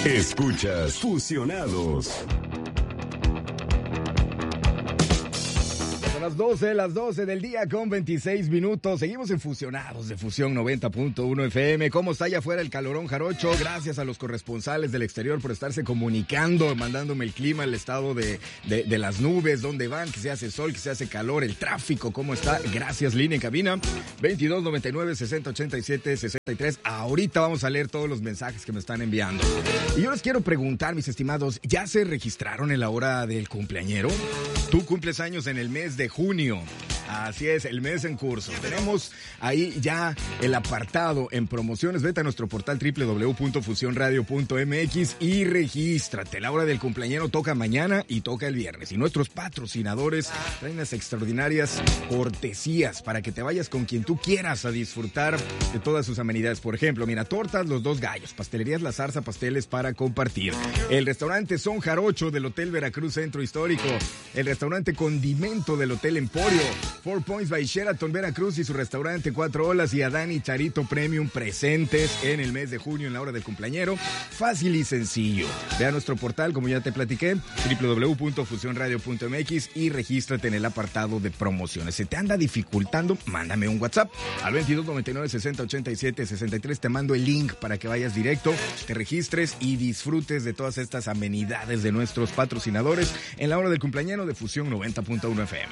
Escuchas Fusionados. Las 12 del día con 26 minutos. Seguimos en Fusionados de Fusión 90.1 FM. ¿Cómo está allá afuera el calorón jarocho? Gracias a los corresponsales del exterior por estarse comunicando, mandándome el clima, el estado de las nubes, dónde van, que se hace sol, que se hace calor, el tráfico, cómo está. Gracias, línea en cabina. 2299-6087-63. Ahorita vamos a leer todos los mensajes que me están enviando. Y yo les quiero preguntar, mis estimados, ¿ya se registraron en la hora del cumpleañero? Tú cumples años en el mes de junio. Así es, el mes en curso. Tenemos ahí ya el apartado en promociones. Vete a nuestro portal www.fusionradio.mx y regístrate. La hora del cumpleañero toca mañana y toca el viernes. Y nuestros patrocinadores traen unas extraordinarias cortesías para que te vayas con quien tú quieras a disfrutar de todas sus amenidades. Por ejemplo, mira, tortas Los Dos Gallos, pastelerías La Zarza, pasteles para compartir. El restaurante Son Jarocho del Hotel Veracruz Centro Histórico. El restaurante Condimento del Hotel Emporio. 4 Points by Sheraton Veracruz y su restaurante 4 Olas y Adani Charito Premium presentes en el mes de junio en la hora del cumpleañero. Fácil y sencillo. Ve a nuestro portal, como ya te platiqué, www.fusionradio.mx y regístrate en el apartado de promociones. ¿Se te anda dificultando? Mándame un WhatsApp al 2299-6087-63. Te mando el link para que vayas directo, te registres y disfrutes de todas estas amenidades de nuestros patrocinadores en la hora del cumpleañero de Fusión 90.1 FM.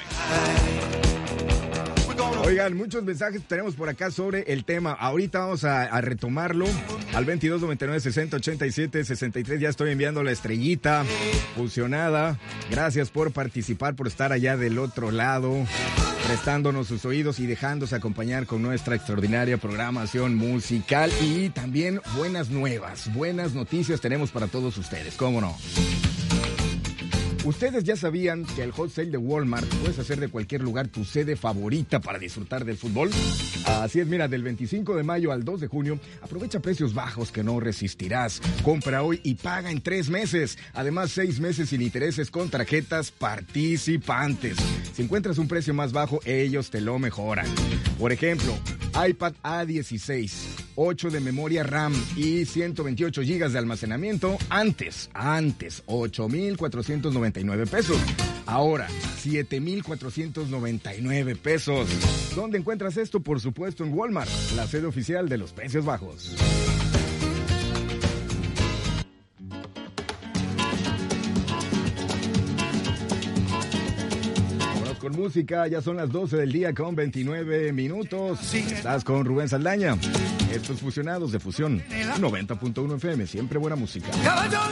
Oigan, muchos mensajes tenemos por acá sobre el tema. Ahorita vamos a retomarlo al 2299-6087-63. Ya estoy enviando la estrellita fusionada. Gracias por participar, por estar allá del otro lado, prestándonos sus oídos y dejándose acompañar con nuestra extraordinaria programación musical. Y también buenas nuevas, buenas noticias tenemos para todos ustedes, ¿cómo no? ¿Ustedes ya sabían que el Hot Sale de Walmart puedes hacer de cualquier lugar tu sede favorita para disfrutar del fútbol? Así es, mira, del 25 de mayo al 2 de junio, aprovecha precios bajos que no resistirás. Compra hoy y paga en 3 meses. Además, 6 meses sin intereses con tarjetas participantes. Si encuentras un precio más bajo, ellos te lo mejoran. Por ejemplo, iPad A16, 8 de memoria RAM y 128 GB de almacenamiento. Antes, 8,499 pesos. Ahora, 7,499 pesos. ¿Dónde encuentras esto? Por supuesto en Walmart, la sede oficial de los precios bajos. Con música, ya son las 12 del día con 29 minutos. Estás con Rubén Saldaña. Estos Fusionados de Fusión 90.1 FM, siempre buena música.